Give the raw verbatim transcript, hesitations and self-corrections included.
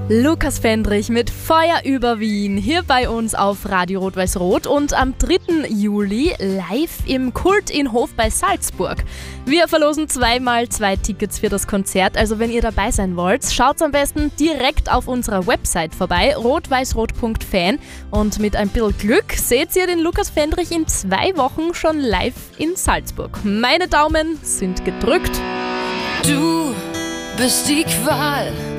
Lukas Fendrich mit Feuer über Wien hier bei uns auf Radio Rot-Weiß-Rot und am dritten Juli live im Kult in Hof bei Salzburg. Wir verlosen zweimal zwei Tickets für das Konzert, also wenn ihr dabei sein wollt, schaut am besten direkt auf unserer Website vorbei, rot-weiß-rot punkt fan, und mit ein bisschen Glück seht ihr den Lukas Fendrich in zwei Wochen schon live in Salzburg. Meine Daumen sind gedrückt. Du bist die Qual